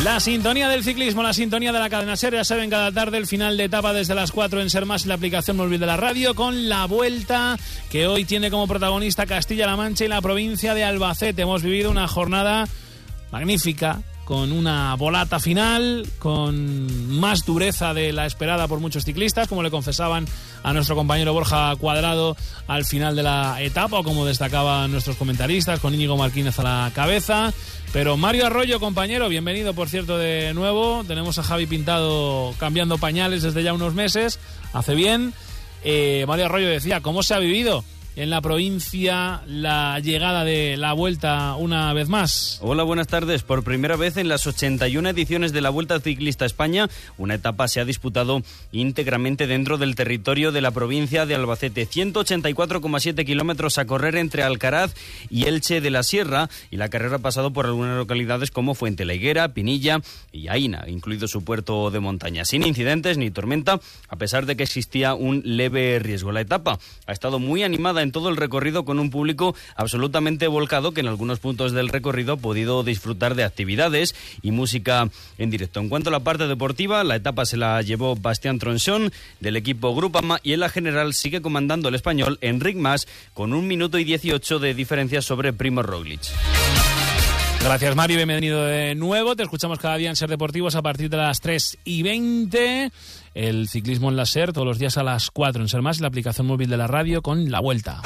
La sintonía del ciclismo, la sintonía de la cadena SER. Ya saben, cada tarde el final de etapa desde las 4 en SER Más y la aplicación móvil de la radio, con la Vuelta que hoy tiene como protagonista Castilla-La Mancha y la provincia de Albacete. Hemos vivido una jornada magnífica, con una volata final, con más dureza de la esperada por muchos ciclistas, como le confesaban a nuestro compañero Borja Cuadrado al final de la etapa, o como destacaban nuestros comentaristas, con Íñigo Martínez a la cabeza. Pero Mario Arroyo, compañero, bienvenido, por cierto, de nuevo. Tenemos a Javi Pintado cambiando pañales desde ya unos meses, hace bien. Mario Arroyo decía, ¿cómo se ha vivido en la provincia la llegada de la Vuelta una vez más? Hola, buenas tardes. Por primera vez en las 81 ediciones de la Vuelta Ciclista a España, una etapa se ha disputado íntegramente dentro del territorio de la provincia de Albacete. 184,7 kilómetros a correr entre Alcaraz y Elche de la Sierra, y la carrera ha pasado por algunas localidades como Fuente la Higuera, Pinilla y Aína, incluido su puerto de montaña, sin incidentes ni tormenta, a pesar de que existía un leve riesgo. La etapa ha estado muy animada en todo el recorrido, con un público absolutamente volcado que en algunos puntos del recorrido ha podido disfrutar de actividades y música en directo. En cuanto a la parte deportiva, la etapa se la llevó Bastián Tronchón del equipo Groupama, y en la general sigue comandando el español Enric Mas con 1 minuto y 18 de diferencia sobre Primož Roglič. Gracias, Mario, bienvenido de nuevo. Te escuchamos cada día en SER Deportivos a partir de las 3:20. El ciclismo en la SER, todos los días a las 4 en SER Más, la aplicación móvil de la radio, con la Vuelta.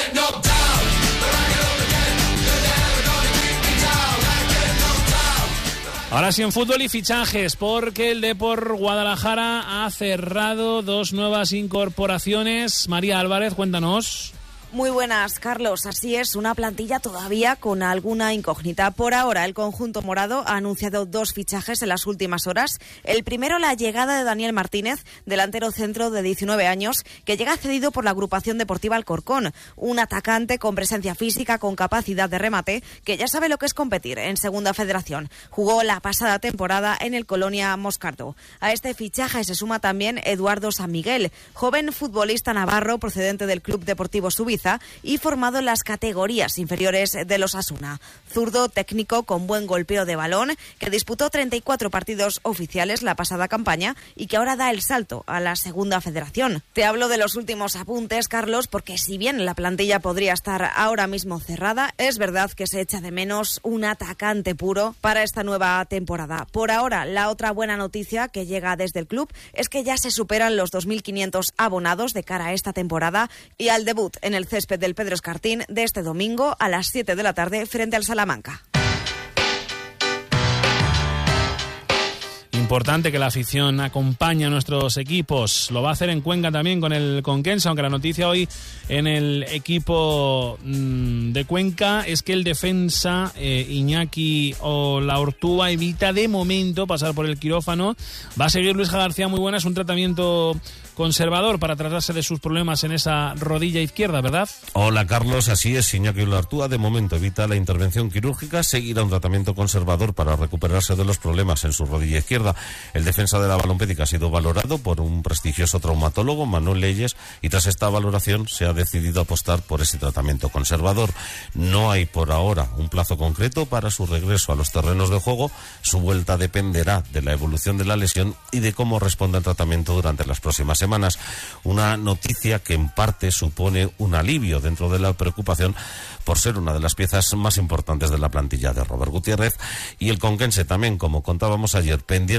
Ahora sí, en fútbol y fichajes, porque el Depor Guadalajara ha cerrado 2 nuevas incorporaciones. María Álvarez, cuéntanos. Muy buenas, Carlos. Así es, una plantilla todavía con alguna incógnita. Por ahora, el conjunto morado ha anunciado 2 fichajes en las últimas horas. El primero, la llegada de Daniel Martínez, delantero centro de 19 años, que llega cedido por la agrupación deportiva Alcorcón. Un atacante con presencia física, con capacidad de remate, que ya sabe lo que es competir en Segunda Federación. Jugó la pasada temporada en el Colonia Moscardo. A este fichaje se suma también Eduardo San Miguel, joven futbolista navarro procedente del Club Deportivo Subiza y formado en las categorías inferiores de los Osasuna. Zurdo, técnico, con buen golpeo de balón, que disputó 34 partidos oficiales la pasada campaña y que ahora da el salto a la Segunda Federación. Te hablo de los últimos apuntes, Carlos, porque si bien la plantilla podría estar ahora mismo cerrada, es verdad que se echa de menos un atacante puro para esta nueva temporada. Por ahora, la otra buena noticia que llega desde el club es que ya se superan los 2.500 abonados de cara a esta temporada y al debut en el césped del Pedro Escartín de este domingo a las 7 de la tarde frente al Salamanca. Importante que la afición acompañe a nuestros equipos. Lo va a hacer en Cuenca también con el Conquense, aunque la noticia hoy en el equipo de Cuenca es que el defensa Iñaki Olaortúa evita de momento pasar por el quirófano. Va a seguir Luis García, muy buena, es un tratamiento conservador para tratarse de sus problemas en esa rodilla izquierda, ¿verdad? Hola, Carlos, así es. Iñaki Olaortúa de momento evita la intervención quirúrgica, seguirá un tratamiento conservador para recuperarse de los problemas en su rodilla izquierda. El defensa de la Balompédica ha sido valorado por un prestigioso traumatólogo, Manuel Leyes, y tras esta valoración se ha decidido apostar por ese tratamiento conservador. No hay por ahora un plazo concreto para su regreso a los terrenos de juego. Su vuelta dependerá de la evolución de la lesión y de cómo responda el tratamiento durante las próximas semanas. Una noticia que en parte supone un alivio dentro de la preocupación por ser una de las piezas más importantes de la plantilla de Robert Gutiérrez, y el Conquense también, como contábamos ayer, pendiente